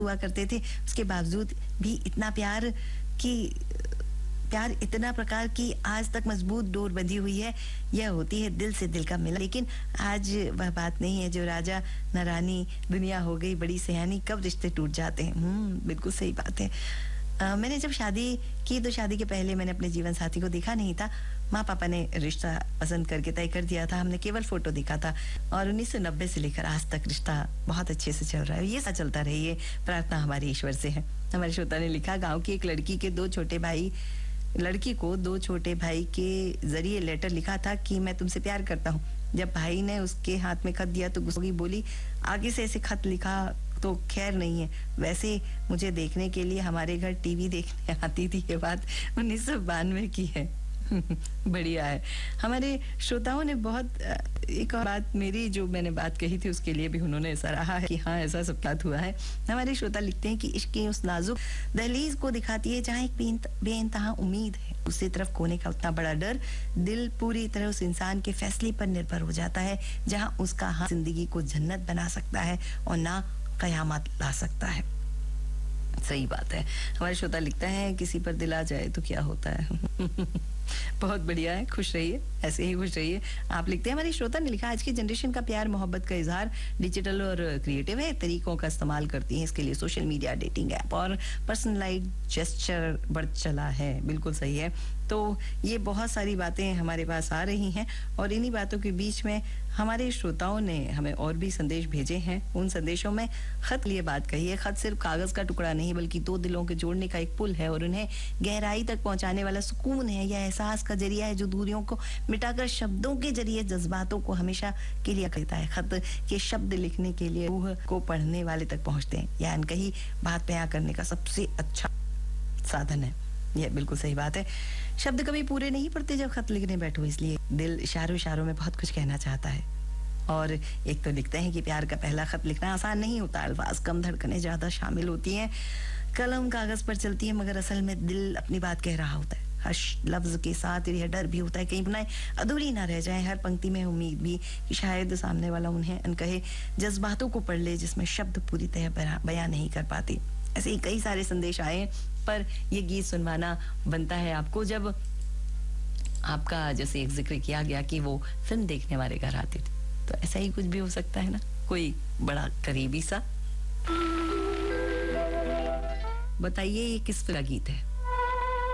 हुआ करते थे, उसके बावजूद भी इतना प्यार कि प्यार इतना प्रकार की आज तक मजबूत डोर बंधी हुई है, यह होती है दिल से दिल का मिलन। लेकिन आज वह बात नहीं है, जो राजा न रानी दुनिया हो गई बड़ी सयानी, कब रिश्ते टूट जाते हैं। बिल्कुल सही बात है। मैंने जब शादी की तो शादी के पहले मैंने अपने जीवन साथी को देखा नहीं था। माँ पापा ने रिश्ता पसंद करके तय कर दिया था, हमने केवल फोटो देखा था और 1990 से लेकर आज तक रिश्ता बहुत अच्छे से चल रहा है। ये सा चलता रहे, ये प्रार्थना हमारे ईश्वर से है। हमारे श्रोता ने लिखा, गांव की एक लड़की के दो छोटे भाई लड़की को दो छोटे भाई के जरिए लेटर लिखा था कि मैं तुमसे प्यार करता हूँ। जब भाई ने उसके हाथ में खत दिया तो गुस्सा बोली, आगे से ऐसे खत लिखा तो खैर नहीं है, वैसे मुझे देखने के लिए हमारे घर टीवी देखने आती थी। ये बात 1992 की है। बढ़िया है। हमारे श्रोताओं ने बहुत एक और बात, मेरी जो मैंने बात कही थी उसके लिए भी उन्होंने सराहा है कि हाँ ऐसा सब बात हुआ है। हमारे श्रोता लिखते हैं कि इश्क की उस नाजुक दहलीज को दिखाती है जहाँ एक बेइंतहा उम्मीद है, दूसरी तरफ खोने का उतना बड़ा डर। दिल पूरी तरह उस इंसान के फैसले पर निर्भर हो जाता है जहाँ उसका हाथ जिंदगी को जन्नत बना सकता है और ना कयामत ला सकता है। सही बात है। हमारे श्रोता लिखता है, किसी पर दिल आ जाए तो क्या होता है। बहुत बढ़िया है, खुश रहिए, ऐसे ही खुश रहिए। आप लिखते हैं, हमारी श्रोता ने लिखा, आज की जनरेशन का प्यार मोहब्बत का इजहार डिजिटल और क्रिएटिव है, तरीकों का इस्तेमाल करती है इसके लिए सोशल मीडिया, डेटिंग ऐप और पर्सनलाइज्ड जेस्चर बढ़ चला है। बिल्कुल सही है। तो ये बहुत सारी बातें हमारे पास आ रही हैं और इन्हीं बातों के बीच में हमारे श्रोताओं ने हमें और भी संदेश भेजे हैं। उन संदेशों में खत लिए बात कही है। खत सिर्फ कागज का टुकड़ा नहीं बल्कि दो दिलों के जोड़ने का एक पुल है और उन्हें गहराई तक पहुंचाने वाला सुकून है। यह एहसास का जरिया है जो दूरियों को मिटाकर शब्दों के जरिए जज्बातों को हमेशा के लिए कहता है। खत के शब्द लिखने के लिए रूह को पढ़ने वाले तक पहुंचते हैं। यह अनकही बात बयां करने का सबसे अच्छा साधन है। यह बिल्कुल सही बात है। शब्द कभी पूरे नहीं पड़ते जब खत लिखने बैठो, इसलिए दिल इशारों इशारों में बहुत कुछ कहना चाहता है। और एक तो लिखते हैं कि प्यार का पहला खत लिखना आसान नहीं होता, अल्फाज कम, धड़कनें ज्यादा शामिल होती हैं, कलम कागज पर चलती है, मगर असल में दिल अपनी बात कह रहा होता है। हर लफ्ज के साथ यह डर भी होता है कहीं बनाए अधूरी ना रह जाए। हर पंक्ति में उम्मीद भी कि शायद सामने वाला उन्हें अनकहे जज्बातों को पढ़ ले जिसमें शब्द पूरी तरह बयां नहीं कर पाती। ऐसे ही कई सारे संदेश आए, पर ये गीत सुनवाना बनता है आपको जब आपका, जैसे एक जिक्र किया गया कि वो फिल्म देखने वाले घर आते थे, तो ऐसा ही कुछ भी हो सकता है ना, कोई बड़ा करीबी सा। बताइए ये किस फिल्म का गीत है?